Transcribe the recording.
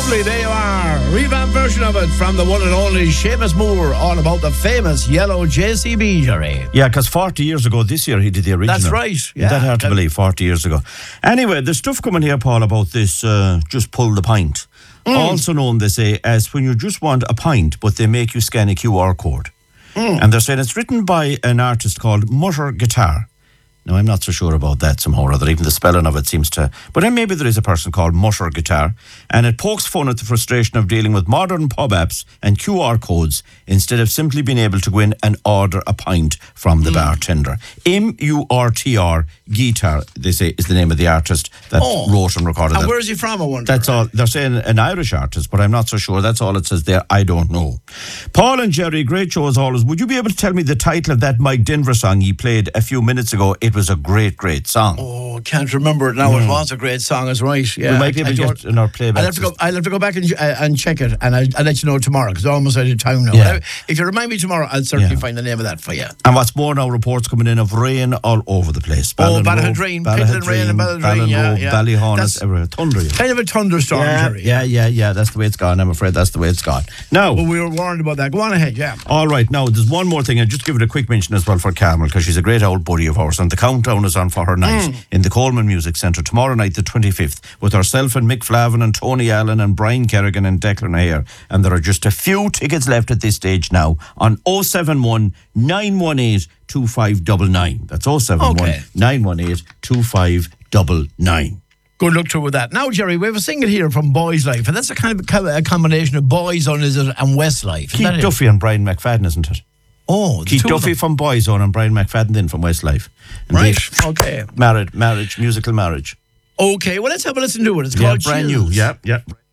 Lovely, there you are. Revamped version of it from the one and only Seamus Moore, all about the famous yellow JCB, Jerry. Yeah, because 40 years ago this year he did the original. That's right. Yeah. That hard to believe, 40 years ago. Anyway, there's stuff coming here, Paul, about this just pull the pint. Also known, they say, as when you just want a pint, but they make you scan a QR code. And they're saying it's written by an artist called Mutter Guitar. Now, I'm not so sure about that somehow or other. Even the spelling of it seems to... But then maybe there is a person called Mutter Guitar, and it pokes fun at the frustration of dealing with modern pub apps and QR codes instead of simply being able to go in and order a pint from the bartender. M-U-R-T-R Guitar, they say, is the name of the artist that wrote and recorded that. And where is he from, I wonder? That's all. They're saying an Irish artist, but I'm not so sure. That's all it says there. I don't know. Paul and Jerry, great show as always. Would you be able to tell me the title of that Mike Denver song he played a few minutes ago? It was a great, great song. Oh, can't remember it now. It was a great song, is right. Yeah, we might be able to get in our playback. I'll have to go back and check it, and I'll let you know tomorrow, because I'm almost out of town now. Yeah. If you remind me tomorrow, I'll certainly find the name of that for you. And what's more now, reports coming in of rain all over the place. Ballinrain, Pitland Rain and Ballinrain, Ballyhonus, everywhere. Thunder. Kind of a thunderstorm, Jerry. Yeah. That's the way it's gone. I'm afraid that's the way it's gone. Now, well, we were warned about that. Go on ahead, yeah. All right, now, there's one more thing. I'll just give it a quick mention as well for Carmel, because she's a great old buddy of ours, and the countdown is on for her night in the Coleman Music Centre tomorrow night, the 25th, with herself and Mick Flavin and Tony Allen and Brian Kerrigan and Declan Hare. And there are just a few tickets left at this stage now on 071 918 2599. That's 071 918 2599. Good luck to her with that. Now, Jerry, we have a single here from Boys Life, and that's a kind of a combination of Boyzone and Westlife. Keith Duffy and Brian McFadden, isn't it? Oh, Keith Duffy from Boyzone and Brian McFadden then from Westlife. And right, okay. Marriage, musical marriage. Okay, well, let's have a listen to it. It's called brand new. Yeah.